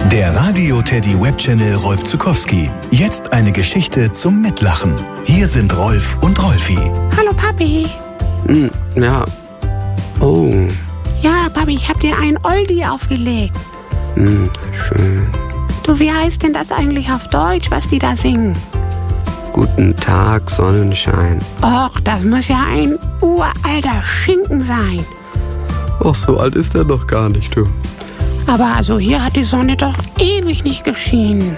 Der Radio-Teddy-Web-Channel Rolf Zuckowski. Jetzt eine Geschichte zum Mitlachen. Hier sind Rolf und Rolfi. Hallo Papi. Ja. Oh. Ja, Papi, ich hab dir ein Oldie aufgelegt. Schön. Du, wie heißt denn das eigentlich auf Deutsch, was die da singen? Guten Tag, Sonnenschein. Och, das muss ja ein uralter Schinken sein. Ach, so alt ist er doch gar nicht, du. Aber also hier hat die Sonne doch ewig nicht geschienen.